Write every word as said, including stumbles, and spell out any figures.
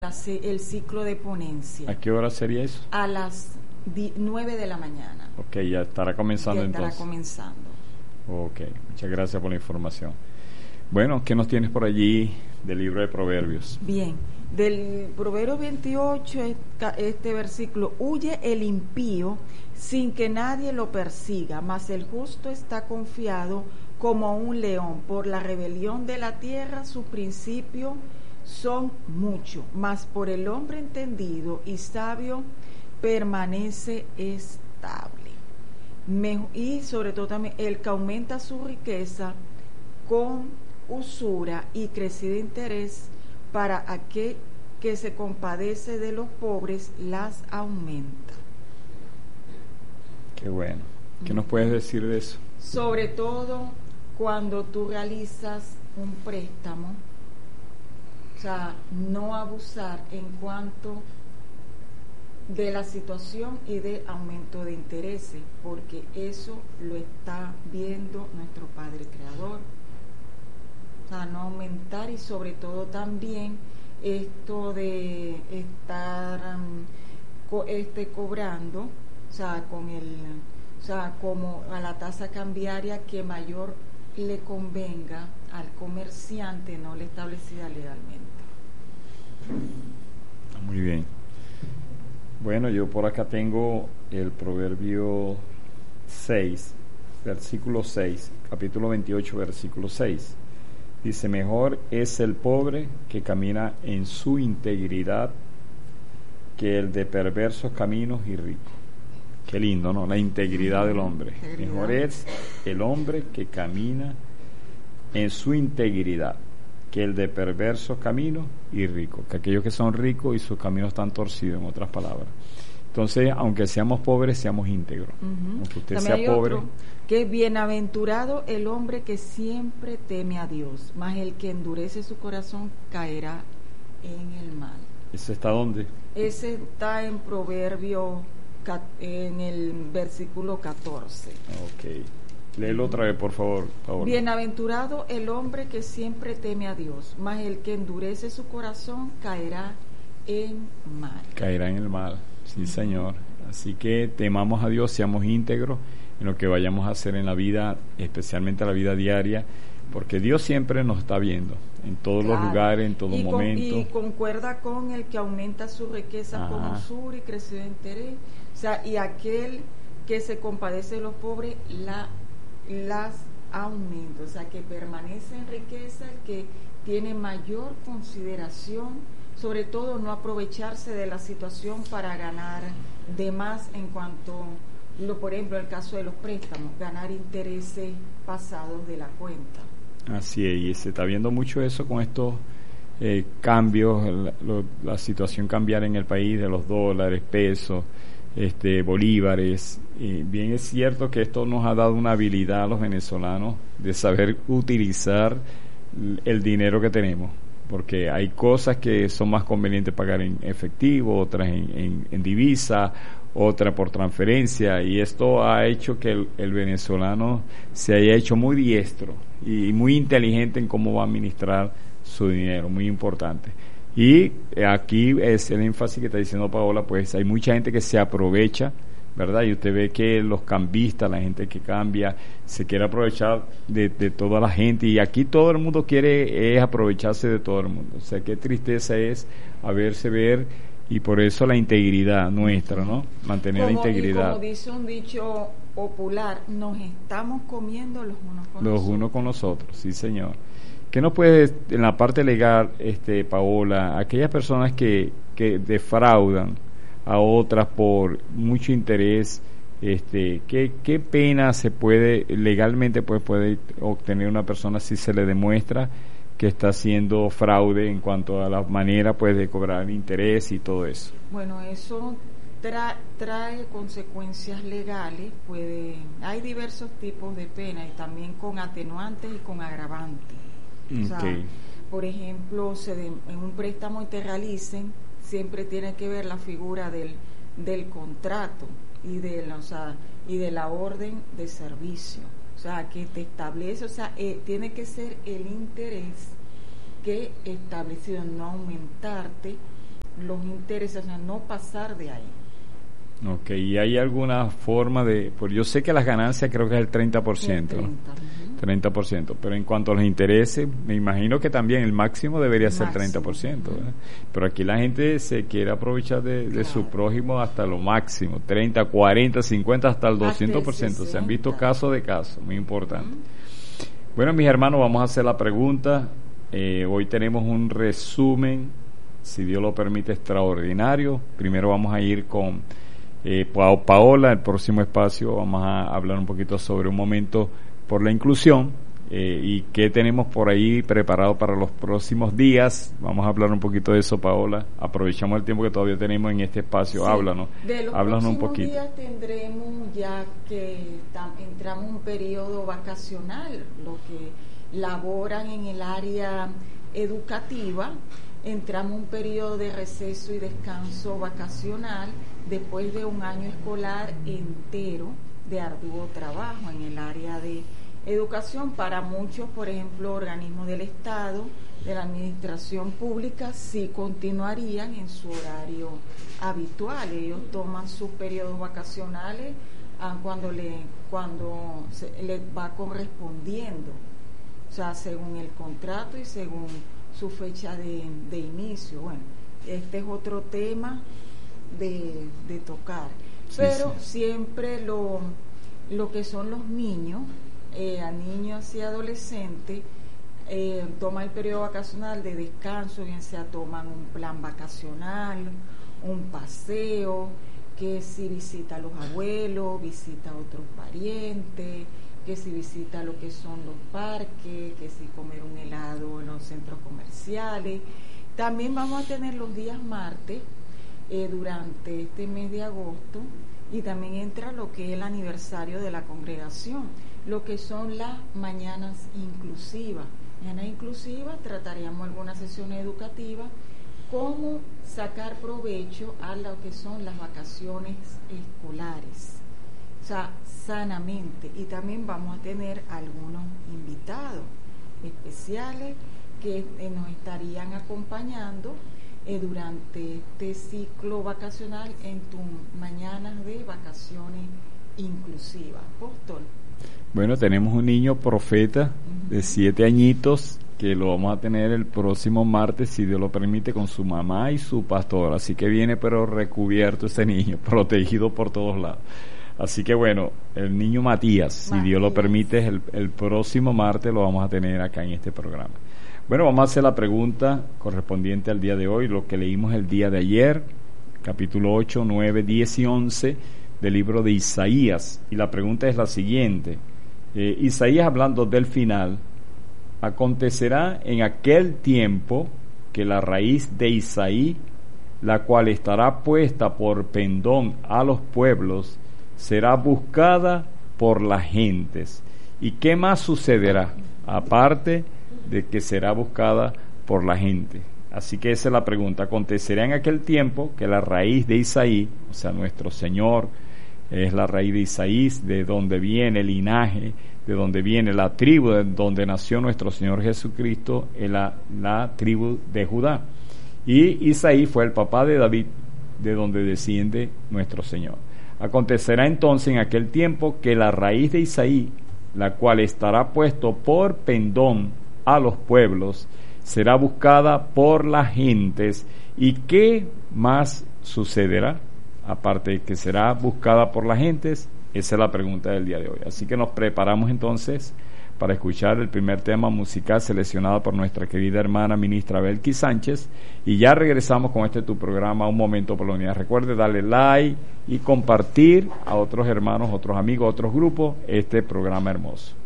el ciclo de ponencia. ¿A qué hora sería eso? A las nueve de la mañana. Ok, ya estará comenzando ya estará entonces. comenzando. Ok, muchas gracias por la información. Bueno, ¿qué nos tienes por allí del libro de Proverbios? Bien, del Proverbio veintiocho, este versículo: huye el impío sin que nadie lo persiga, mas el justo está confiado como un león. Por la rebelión de la tierra sus principios son muchos, mas por el hombre entendido y sabio permanece estable. Me, y sobre todo también el que aumenta su riqueza con usura y crecido interés, para aquel que se compadece de los pobres las aumenta. Qué bueno. ¿Qué nos puedes decir de eso? Sobre todo cuando tú realizas un préstamo, o sea, no abusar en cuanto de la situación y de aumento de intereses, porque eso lo está viendo nuestro Padre Creador. O sea, no aumentar, y sobre todo también esto de estar um, co este cobrando, o sea, con el, o sea, como a la tasa cambiaria que mayor le convenga al comerciante, no le establecida legalmente. Muy bien. Bueno, yo por acá tengo el Proverbio seis, versículo seis, capítulo veintiocho, versículo seis. Dice: mejor es el pobre que camina en su integridad que el de perversos caminos y rico. Qué lindo, ¿no? La integridad del hombre. Integridad. Mejor es el hombre que camina en su integridad que el de perversos caminos y rico, que aquellos que son ricos y sus caminos están torcidos, en otras palabras. Entonces, aunque seamos pobres, seamos íntegros. Uh-huh. Aunque usted También sea pobre. Otro, que bienaventurado el hombre que siempre teme a Dios, mas el que endurece su corazón caerá en el mal. ¿Ese está dónde? Ese está en Proverbio, en el versículo catorce. Ok. Léelo otra vez, por favor, Paola. Bienaventurado el hombre que siempre teme a Dios, mas el que endurece su corazón caerá en mal. Caerá en el mal, sí, Señor. Así que temamos a Dios, seamos íntegros en lo que vayamos a hacer en la vida, especialmente en la vida diaria, porque Dios siempre nos está viendo, en todos claro. los lugares, en todo y momento. Con, y concuerda con el que aumenta su riqueza con usura y crecido interés. O sea, y aquel que se compadece de los pobres, la las aumenta, o sea, que permanece en riqueza, el que tiene mayor consideración, sobre todo no aprovecharse de la situación para ganar de más en cuanto, lo, por ejemplo, el caso de los préstamos, ganar intereses pasados de la cuenta. Así es, y se está viendo mucho eso con estos eh, cambios, la, lo, la situación cambiar en el país de los dólares, pesos, este bolívares. Y bien es cierto que esto nos ha dado una habilidad a los venezolanos de saber utilizar el dinero que tenemos, porque hay cosas que son más convenientes pagar en efectivo, otras en, en, en divisa, otra por transferencia, y esto ha hecho que el, el venezolano se haya hecho muy diestro y muy inteligente en cómo va a administrar su dinero, muy importante. Y aquí es el énfasis que está diciendo Paola, pues hay mucha gente que se aprovecha, ¿verdad? Y usted ve que los cambistas, la gente que cambia, se quiere aprovechar de, de toda la gente, y aquí todo el mundo quiere es aprovecharse de todo el mundo. O sea, qué tristeza es haberse ver, y por eso la integridad nuestra, ¿no? Mantener como, la integridad. Y como dice un dicho popular, nos estamos comiendo los unos con los nosotros. Los unos con los otros, sí, señor. ¿Qué nos puede, en la parte legal, este, Paola, aquellas personas que, que defraudan a otras por mucho interés, este, qué, qué pena se puede, legalmente pues puede obtener una persona si se le demuestra que está haciendo fraude en cuanto a la manera pues de cobrar interés y todo eso? Bueno, eso tra, trae consecuencias legales, puede, hay diversos tipos de pena, y también con atenuantes y con agravantes. O sea, okay. Por ejemplo, se de, en un préstamo y te realicen, siempre tiene que ver la figura del, del contrato y de, la, o sea, y de la orden de servicio. O sea, que te establece, o sea, eh, tiene que ser el interés que establecido, no aumentarte los intereses, o sea, no pasar de ahí. Ok, ¿y hay alguna forma de...? Pues yo sé que las ganancias creo que es el treinta por ciento. El treinta, uh-huh. treinta por ciento, pero en cuanto a los intereses, me imagino que también el máximo debería el ser máximo. treinta por ciento, ¿verdad? Pero aquí la gente se quiere aprovechar de, de claro. su prójimo hasta lo máximo, treinta, cuarenta, cincuenta, hasta el doscientos por ciento. Se han visto casos de casos, muy importante. Uh-huh. Bueno, mis hermanos, vamos a hacer la pregunta. Eh, hoy tenemos un resumen, si Dios lo permite, extraordinario. Primero vamos a ir con... Eh, Paola, el próximo espacio vamos a hablar un poquito sobre un momento por la inclusión eh, y qué tenemos por ahí preparado para los próximos días. Vamos a hablar un poquito de eso, Paola. Aprovechamos el tiempo que todavía tenemos en este espacio. Sí, háblanos, de los háblanos un poquito. Días tendremos ya que tam, entramos en un periodo vacacional, lo que laboran en el área educativa. Entramos en un periodo de receso y descanso vacacional después de un año escolar entero de arduo trabajo en el área de educación. Para muchos, por ejemplo, organismos del Estado, de la administración pública, sí continuarían en su horario habitual. Ellos toman sus periodos vacacionales ah, cuando le cuando se, les va correspondiendo, o sea, según el contrato y según su fecha de, de inicio. Bueno, este es otro tema de, de tocar, sí, pero sí. siempre lo, lo que son los niños, eh, a niños y adolescentes, eh, toman el periodo vacacional de descanso, bien sea toman un plan vacacional, un paseo, que si visita a los abuelos, visita a otros parientes, que si visita lo que son los parques, que si comer un helado en los centros comerciales. También vamos a tener los días martes eh, durante este mes de agosto, y también entra lo que es el aniversario de la congregación, lo que son las mañanas inclusivas. Mañana inclusiva trataríamos algunas sesiones educativas, cómo sacar provecho a lo que son las vacaciones escolares, o sea, sanamente. Y también vamos a tener algunos invitados especiales que eh, nos estarían acompañando eh, durante este ciclo vacacional en tus mañanas de vacaciones inclusivas. Apóstol. Bueno, tenemos un niño profeta uh-huh. de siete añitos que lo vamos a tener el próximo martes, si Dios lo permite, con su mamá y su pastor. Así que viene pero recubierto ese niño, protegido por todos lados. Así que bueno, el niño Matías, Matías. si Dios lo permite, el, el próximo martes lo vamos a tener acá en este programa. Bueno, vamos a hacer la pregunta correspondiente al día de hoy, lo que leímos el día de ayer, capítulo ocho, nueve, diez y once del libro de Isaías. Y la pregunta es la siguiente. Eh, Isaías, hablando del final: acontecerá en aquel tiempo que la raíz de Isaí, la cual estará puesta por pendón a los pueblos, será buscada por las gentes. ¿Y qué más sucederá? Aparte de que será buscada por la gente. Así que esa es la pregunta. Acontecerá en aquel tiempo que la raíz de Isaí, o sea, nuestro Señor es la raíz de Isaí, de donde viene el linaje, de donde viene la tribu, de donde nació nuestro Señor Jesucristo, en la, la tribu de Judá. Y Isaí fue el papá de David, de donde desciende nuestro Señor. Acontecerá entonces en aquel tiempo que la raíz de Isaí, la cual estará puesto por pendón a los pueblos, será buscada por las gentes. ¿Y qué más sucederá? Aparte de que será buscada por las gentes, esa es la pregunta del día de hoy. Así que nos preparamos entonces para escuchar el primer tema musical seleccionado por nuestra querida hermana ministra Belkis Sánchez, y ya regresamos con este tu programa Un Momento por la Unidad. Recuerde darle like y compartir a otros hermanos, otros amigos, otros grupos este programa hermoso.